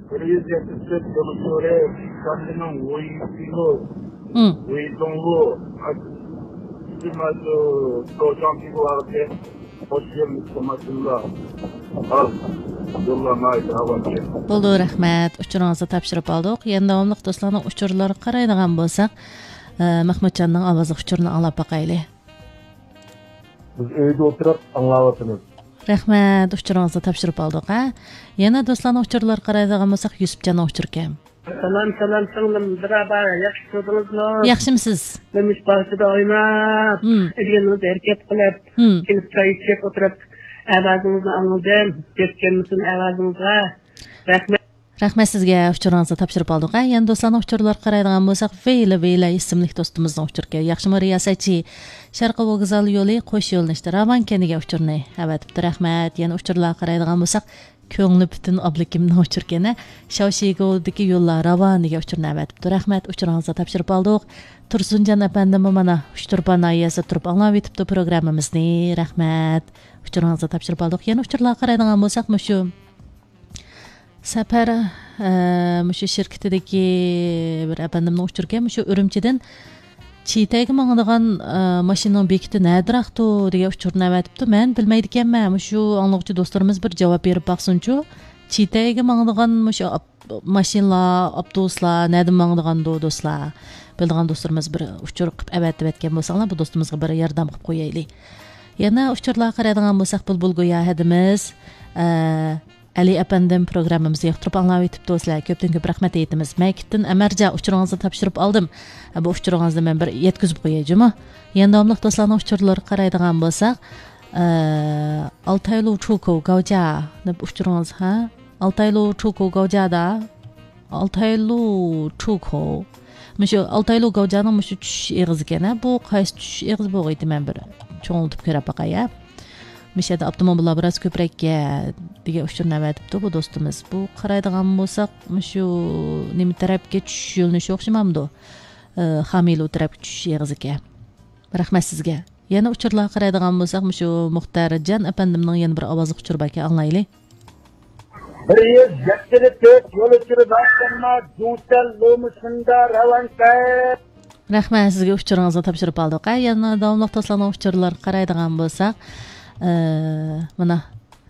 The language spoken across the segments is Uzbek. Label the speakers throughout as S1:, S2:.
S1: 174 yolu kendinin oyunu, oyunlu, aslında program gibi vardı. Hoşçakalın, sonuçta az yollamaydı havası.
S2: Bo'ldi, rahmat. Uchuringizni topshirib oldik. Endi davomli do'stlarning uchurlari qaraydigan bo'lsak, Mahmudjonning ovozi uchurini anglab boqaylik.
S1: Biz uyda o'tirib anglayapmiz.
S2: Rahmat, uchuringizni topshirib oldik, ha. Yana do'stlarning uchurlari qaraydigan bo'lsak, Yusufjon uchurkan.
S3: Salam singlim, biraba yaxshi ko'rdingizmi?
S2: Yaxshimisiz?
S3: Nimish boshida o'ynab, edigimizni harakat qilib, kelib choy ichib o'tirib, ovozingizni angladim, ketganmisin ovozingizga. Rahmat.
S2: Rahmat sizga uchuringizni topshirib oldik, ha. Yana do'stlarning uchurlari qaraydigan bo'lsak, Veyla ismli do'stimizning uchurga. Yaxshimi riyosatchi Sharqi vokzal yo'li qo'sh yo'lnishda Ravon keniga uchurni avatibdi. Rahmat. Yana uchurlar qaraydigan bo'lsak, ko'ngli butun oblikimning uchurgani Shawshigodagi yo'llar Ravoniga uchurni avatibdi. Rahmat. Uchuringizni topshirib oldik. Tursunjon apandim mana Uchturban ayasi turib anglab yetibdi programmamizni. Rahmat. Uchuringizni topshirib oldik. Yana uchurlar qaraydigan bo'lsak, shu Safar shu shirkatidagi bir apandimni uchurgan, shu Urumchidan Chiytaga mangadigan mashinaning bekiti nadiraqdi degan uchurni avatibdi. Men bilmaydi ekanman. Shu anglag'uchi do'stlarimiz bir javob berib baqsinchi. Chiytaga mangadigan shu mashinalar, avtobuslar nadim mangadigan do'stlar. Bildigan do'stlarimiz bir uchur qilib avatib etgan bo'lsanglar, bu do'stimizga bir yordam qilib qo'yaylik. Yana uchurlar qaraydigan bo'lsak, Bulbul Go'yahidimiz Ali apandim programmamizni yoqtirib anglab etibdi sizlar. Ko'pdan ko'p rahmat aytamiz. Makitdan Amarja uchuringizni topshirib oldim. Bu uchuringizni men bir yetkazib qo'yaymi? Yana davomli do'stlarning uchurlari qaraydigan bo'lsak, Altaylu Chukov Gavja deb uchuringiz, ha? Altaylu Chukov Gavjada Altaylu Chukov. Shu Altaylu Gavjaning shu tush eg'iz ekan, bu qaysi tush eg'iz bo'g'aydi men bir cho'ngiltib ko'rib boqay. Mishada avtomobillar biroz ko'prakka degan uchurni avatibdi bu do'stimiz. Bu qaraydigan bo'lsak, shu nima tarafga tushish yo'lini o'xshamamdi. Hamilu tarafga tushish eg'iziga. Rahmat sizga. Yana uchurlar qaraydigan bo'lsak, shu Muxtarjon apandimning yana bir ovozi uchur baka anglaylik.
S1: 174 yo'l uchirib baqma, Jutal Lomusunda Ravanka.
S2: Rahmat sizga uchuringizni topshirib oldik. Yana davomli do'stlarning uchurlari qaraydigan bo'lsak, mana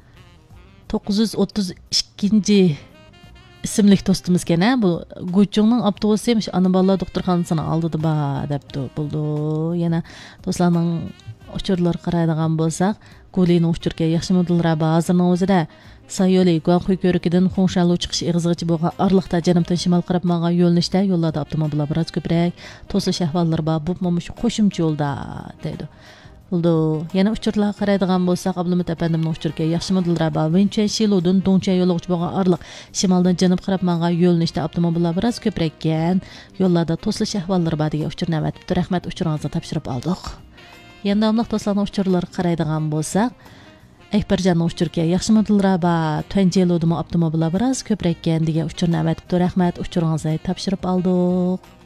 S2: 932 ismli do'stimiz ekan, bu Guchungning avtobusi ana bolalar doktorxonasining oldida debdi. Bo'ldi. Yana do'stlarning uchurlari qaraydigan bo'lsak, Gulining uchurga yaxshimidilra hozirning o'zida Sayoli Guanxuy ko'rikidan Xongshanlu chiqish eg'izigacha bo'lgan orliqda janubdan shimol qarab manga yo'lnishda yo'llarda avtomobillar biroz ko'proq, to'sish ahvollari bor. Bu qo'shimcha yo'lda deydi. Bo'ldi. Yana uchurlar qaraydigan bo'lsak, Abdulmut apandimning uchurga yaxshimidilra Vinchen Shiludan Dongcha yo'lga bo'lgan orliq shimoldan janub qarab manga yo'lnishda avtomobillar biroz ko'proq ekan, yo'llarda to'sish ahvollari bor degan uchurni avatibdi. Rahmat, uchuringizni topshirib oldik. Yana davomli do'stlarning uchurlari qaraydigan bo'lsak, Akbarjonning uchurga yaxshimidilra Tuanjelodimi avtomobillar biroz ko'proq ekan degan uchurni avatibdi. Rahmat, uchuringizni topshirib oldik.